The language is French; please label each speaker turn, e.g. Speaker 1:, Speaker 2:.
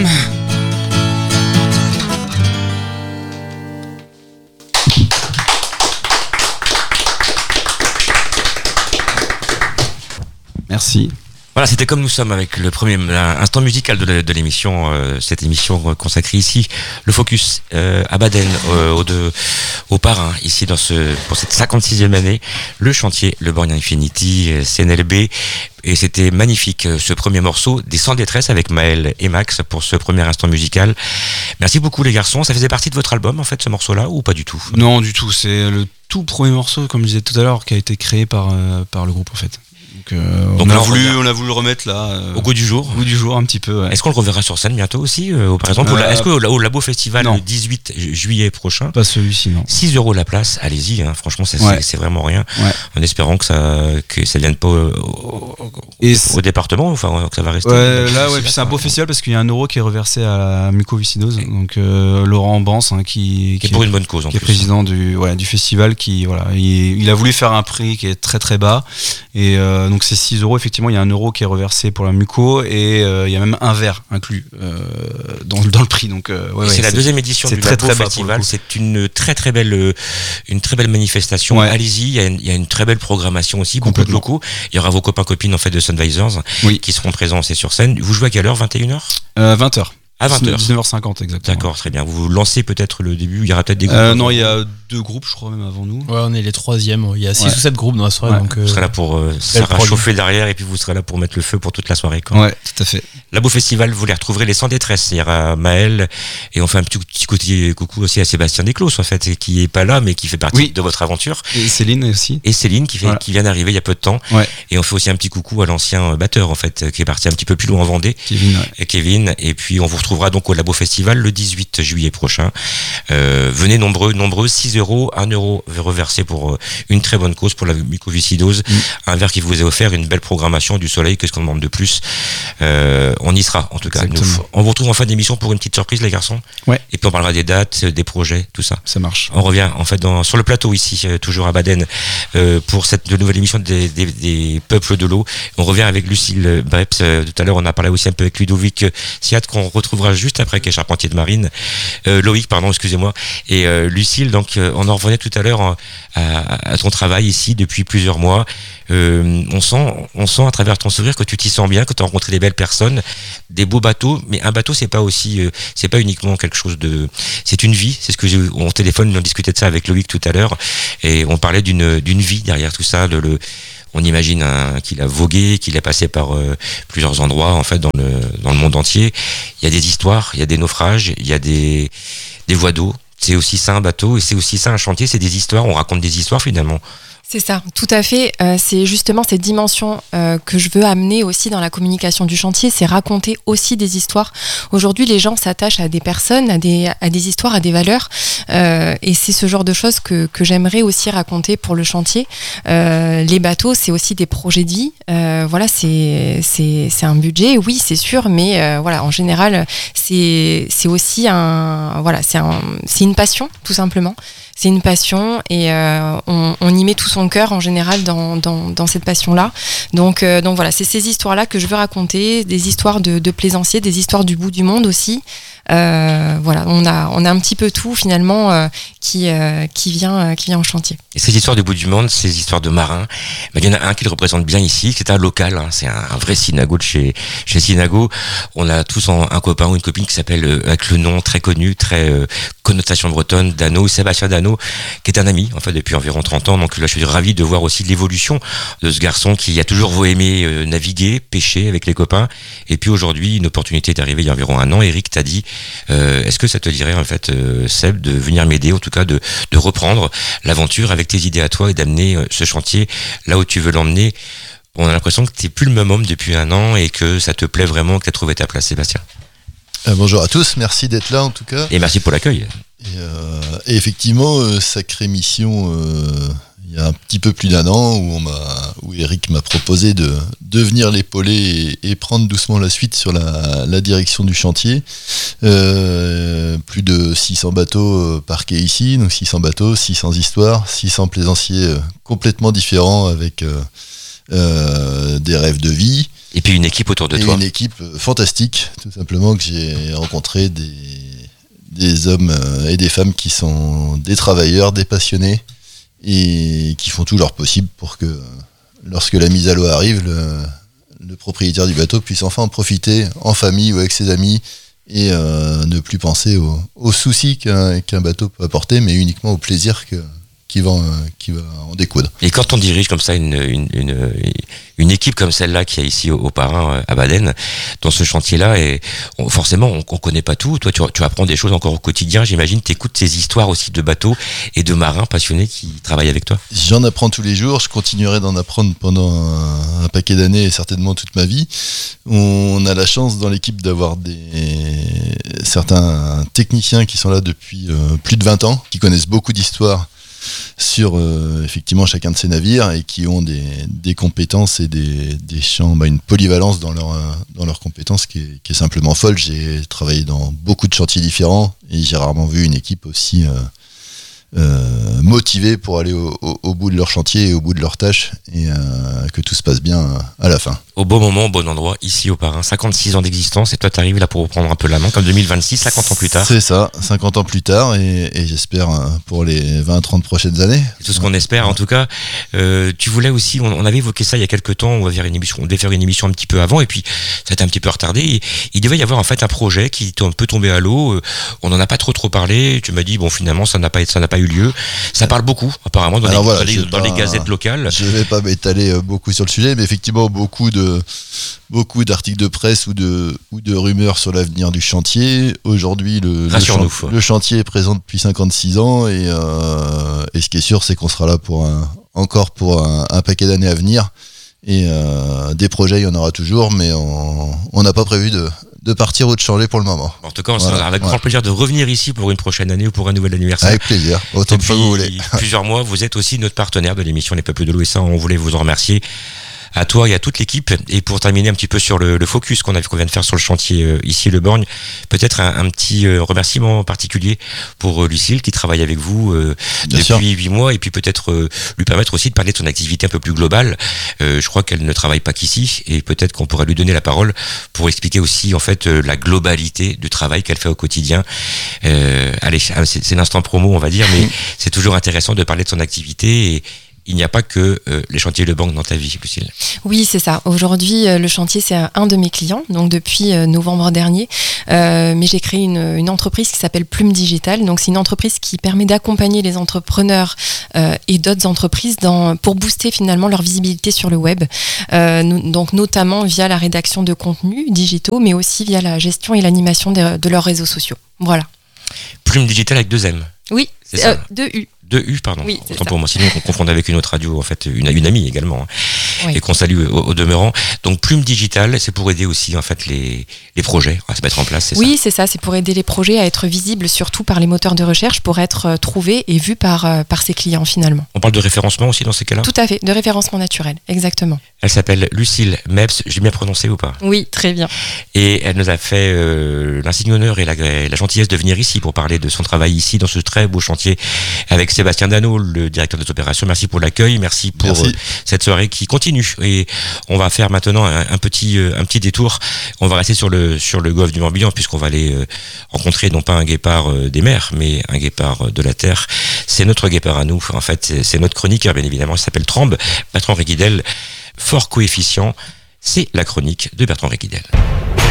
Speaker 1: album. Merci.
Speaker 2: Voilà, c'était Comme nous sommes avec le premier instant musical de l'émission, cette émission consacrée ici, le focus à Baden, au parrain, ici pour cette 56e année, le chantier Le Borgne Infinity, CNLB, et c'était magnifique ce premier morceau des Sans Détresse avec Maël et Max pour ce premier instant musical. Merci beaucoup les garçons, ça faisait partie de votre album en fait ce morceau-là ou pas du tout?
Speaker 1: Non du tout, c'est le tout premier morceau comme je disais tout à l'heure qui a été créé par le groupe en fait. Donc on a voulu le remettre là
Speaker 2: au goût du jour.
Speaker 1: Au goût du jour un petit peu. Ouais.
Speaker 2: Est-ce qu'on le reverra sur scène bientôt aussi par exemple est-ce qu'au Labo Festival
Speaker 1: non.
Speaker 2: le 18 juillet prochain?
Speaker 1: Pas celui-ci non.
Speaker 2: 6€ la place, allez-y franchement c'est vraiment rien.
Speaker 1: Ouais.
Speaker 2: En espérant que ça vienne pas au département, enfin que ça va rester.
Speaker 1: Puis c'est un beau festival parce qu'il y a 1€ qui est reversé à la mucoviscidose. Donc Laurent Bance qui
Speaker 2: est pour une bonne cause
Speaker 1: qui est président du festival il a voulu faire un prix qui est très très bas et donc c'est 6€, effectivement il y a 1€ qui est reversé pour la muco et il y a même un verre inclus dans le prix. Donc
Speaker 2: c'est la deuxième édition du Labo Festival, c'est une très belle manifestation. Ouais. Allez-y, il y a une très belle programmation aussi, beaucoup de locaux. Il y aura vos copains-copines en fait de Sunvisors qui seront présents aussi sur scène. Vous jouez à quelle heure? 21h
Speaker 1: 20h. À
Speaker 2: 20h.
Speaker 1: 19h50 exactement.
Speaker 2: D'accord, très bien. Vous lancez peut-être le début, il y aura peut-être des groupes.
Speaker 1: Non, il y a 2 groupes, je crois même avant nous.
Speaker 3: Ouais, on est les 3e. Il y a 6 ou 7 groupes dans la soirée. Donc,
Speaker 2: vous serez là pour ça va chauffer derrière et puis vous serez là pour mettre le feu pour toute la soirée. Quoi.
Speaker 1: Ouais, tout à fait.
Speaker 2: Labo Festival, vous les retrouverez les Sans Détresse. Il y aura Maël et on fait un petit côté coucou aussi à Sébastien Desclos en fait, qui est pas là mais qui fait partie de votre aventure.
Speaker 1: Et Céline aussi.
Speaker 2: Et Céline qui vient d'arriver il y a peu de temps. Ouais. Et on fait aussi un petit coucou à l'ancien batteur en fait, qui est parti un petit peu plus loin en Vendée. Kevin. Et puis on vous retrouvera donc au Labo Festival le 18 juillet prochain. Venez nombreux, 6€, 1€ reversé pour une très bonne cause, pour la mucoviscidose. Un verre qui vous est offert, une belle programmation, du soleil, qu'est-ce qu'on demande de plus? On y sera en tout cas. On vous retrouve en fin d'émission pour une petite surprise les garçons.
Speaker 1: Ouais.
Speaker 2: Et puis on parlera des dates, des projets, tout ça.
Speaker 1: Ça marche.
Speaker 2: On revient en fait sur le plateau ici, toujours à Baden, pour cette nouvelle émission des Peuples de l'eau. On revient avec Lucille Breps. Tout à l'heure on a parlé aussi un peu avec Ludovic Siat qu'on retrouvera juste après, qui est charpentier de marine. Loïc, pardon, excusez-moi. Et Lucille, donc on en revenait tout à l'heure à ton travail ici depuis plusieurs mois. On sent à travers ton sourire que tu t'y sens bien, que tu as rencontré des belles personnes, des beaux bateaux, mais un bateau c'est pas uniquement quelque chose de, c'est une vie. C'est ce que au téléphone, on discutait de ça avec Loïc tout à l'heure et on parlait d'une vie derrière tout ça. On imagine qu'il a vogué, qu'il a passé par plusieurs endroits en fait dans le monde entier. Il y a des histoires, il y a des naufrages, il y a des voies d'eau. C'est aussi ça un bateau et c'est aussi ça un chantier. C'est des histoires. On raconte des histoires finalement.
Speaker 4: C'est ça, tout à fait. C'est justement cette dimension que je veux amener aussi dans la communication du chantier, c'est raconter aussi des histoires. Aujourd'hui, les gens s'attachent à des personnes, à des histoires, à des valeurs, et c'est ce genre de choses que j'aimerais aussi raconter pour le chantier. Les bateaux, c'est aussi des projets de vie. Voilà, c'est un budget, oui, c'est sûr, mais voilà, en général, c'est aussi c'est une passion, tout simplement. C'est une passion et on y met tout son cœur en général dans cette passion-là. Donc voilà, c'est ces histoires-là que je veux raconter, des histoires de plaisanciers, des histoires du bout du monde aussi. Voilà, on a un petit peu tout finalement qui vient au chantier.
Speaker 2: Et ces histoires du bout du monde, ces histoires de marins, il y en a un qui le représente bien ici, c'est un local, hein, c'est un vrai Synago de chez Synago. On a tous un copain ou une copine qui s'appelle avec le nom très connu, très connotation bretonne, Dano, Sébastien Dano, qui est un ami en fait depuis environ 30 ans. Donc là, je suis ravi de voir aussi l'évolution de ce garçon qui a toujours aimé naviguer, pêcher avec les copains. Et puis aujourd'hui, une opportunité est arrivée il y a environ un an. Eric t'a dit, est-ce que ça te dirait en fait, Seb, de venir m'aider, en tout cas de reprendre l'aventure avec tes idées à toi et d'amener ce chantier là où tu veux l'emmener. On a l'impression que t'es plus le même homme depuis un an et que ça te plaît vraiment, que t'as trouvé ta place, Sébastien.
Speaker 5: Bonjour à tous, merci d'être là en tout cas.
Speaker 2: Et merci pour l'accueil.
Speaker 5: Et effectivement, sacrée mission, il y a un petit peu plus d'un an où Eric m'a proposé de venir l'épauler et prendre doucement la suite sur la direction du chantier. Plus de 600 bateaux parqués ici, donc 600 bateaux, 600 histoires, 600 plaisanciers complètement différents avec des rêves de vie.
Speaker 2: Et puis une équipe autour de toi.
Speaker 5: Une équipe fantastique, tout simplement, que j'ai rencontré des hommes et des femmes qui sont des travailleurs, des passionnés, et qui font tout leur possible pour que, lorsque la mise à l'eau arrive, le propriétaire du bateau puisse enfin en profiter en famille ou avec ses amis, et ne plus penser aux soucis qu'un bateau peut apporter, mais uniquement au plaisir qui va en découdre.
Speaker 2: Et quand on dirige comme ça une équipe comme celle-là qui est ici au Parrain à Baden, dans ce chantier-là, et forcément on connaît pas tout. Toi, tu apprends des choses encore au quotidien. J'imagine, t'écoutes ces histoires aussi de bateaux et de marins passionnés qui travaillent avec toi.
Speaker 5: J'en apprends tous les jours. Je continuerai d'en apprendre pendant un paquet d'années et certainement toute ma vie. On a la chance dans l'équipe d'avoir certains techniciens qui sont là depuis plus de 20 ans, qui connaissent beaucoup d'histoires sur effectivement chacun de ces navires, et qui ont des compétences et des champs, une polyvalence dans leurs compétences qui est simplement folle. J'ai travaillé dans beaucoup de chantiers différents et j'ai rarement vu une équipe aussi motivés pour aller au bout de leur chantier et au bout de leurs tâches, et que tout se passe bien à la fin.
Speaker 2: Au bon moment, au bon endroit, ici au Parrain. 56 ans d'existence, et toi t'arrives là pour reprendre un peu la main, comme 2026, 50 ans plus tard.
Speaker 5: C'est ça, 50 ans plus tard, et j'espère pour les 20-30 prochaines années.
Speaker 2: C'est tout ce qu'on espère. En tout cas, tu voulais aussi, on avait évoqué ça il y a quelques temps, on devait faire une émission un petit peu avant, et puis ça a été un petit peu retardé. Et il devait y avoir en fait un projet qui est un peu tombé à l'eau. On n'en a pas trop parlé. Tu m'as dit, bon, finalement, ça n'a pas eu lieu. Ça parle beaucoup, apparemment, dans les gazettes locales.
Speaker 5: Je vais pas m'étaler beaucoup sur le sujet, mais effectivement, beaucoup d'articles de presse ou de rumeurs sur l'avenir du chantier. Aujourd'hui, le chantier est présent depuis 56 ans, et ce qui est sûr, c'est qu'on sera là encore pour un paquet d'années à venir. Et des projets, il y en aura toujours, mais on n'a pas prévu de partir ou de changer pour le moment.
Speaker 2: En tout cas, on sera avec grand plaisir de revenir ici pour une prochaine année ou pour un nouvel anniversaire.
Speaker 5: Avec plaisir, autant de fois que vous voulez.
Speaker 2: Plusieurs mois, vous êtes aussi notre partenaire de l'émission Les Peuples de l'eau, et ça, on voulait vous en remercier. À toi et à toute l'équipe. Et pour terminer un petit peu sur le focus qu'on vient de faire sur le chantier ici Le Borgne, peut-être un petit remerciement particulier pour Lucille qui travaille avec vous depuis 8 mois, et puis peut-être lui permettre aussi de parler de son activité un peu plus globale. Je crois qu'elle ne travaille pas qu'ici, et peut-être qu'on pourrait lui donner la parole pour expliquer aussi en fait la globalité du travail qu'elle fait au quotidien. Allez, c'est l'instant promo, on va dire, mais c'est toujours intéressant de parler de son activité, et il n'y a pas que les chantiers Le Borgne dans ta vie, Lucille.
Speaker 4: Oui, c'est ça. Aujourd'hui, le chantier, c'est un de mes clients, donc depuis novembre dernier. Mais j'ai créé une entreprise qui s'appelle Plume Digital. Donc, c'est une entreprise qui permet d'accompagner les entrepreneurs et d'autres entreprises pour booster finalement leur visibilité sur le web. Donc, notamment via la rédaction de contenus digitaux, mais aussi via la gestion et l'animation de leurs réseaux sociaux. Voilà.
Speaker 2: Plume Digital avec 2 M.
Speaker 4: Oui,
Speaker 2: c'est ça.
Speaker 4: 2 U.
Speaker 2: 2 U, pardon.
Speaker 4: Oui,
Speaker 2: autant pour moi. Sinon, on confond avec une autre radio, en fait, une amie également,
Speaker 4: oui.
Speaker 2: Et qu'on salue au demeurant. Donc, Plume Digital, c'est pour aider aussi, en fait, les projets à se mettre en place, c'est ça?
Speaker 4: Oui, c'est ça. C'est pour aider les projets à être visibles, surtout par les moteurs de recherche, pour être trouvés et vus par ses clients, finalement.
Speaker 2: On parle de référencement aussi dans ces cas-là?
Speaker 4: Tout à fait, de référencement naturel, exactement.
Speaker 2: Elle s'appelle Lucille Meps, j'ai bien prononcé ou pas?
Speaker 4: Oui, très bien.
Speaker 2: Et elle nous a fait l'insigne honneur et la gentillesse de venir ici pour parler de son travail ici, dans ce très beau chantier, avec Sébastien Dano, le directeur des opérations. Merci pour l'accueil, merci pour cette soirée qui continue. Et on va faire maintenant un petit détour. On va rester sur le golfe du Morbihan, puisqu'on va aller rencontrer non pas un guépard des mers, mais un guépard de la terre. C'est notre guépard à nous. En fait, c'est notre chroniqueur, bien évidemment. Il s'appelle Trombe, Bertrand Réguidel. Fort coefficient, c'est la chronique de Bertrand Réguidel.